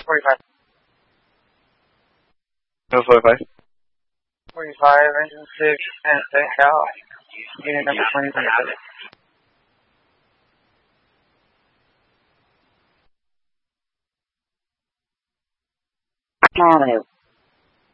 45. No 45. 45, engine 6, and stay out. Unit number 2027. Avenue.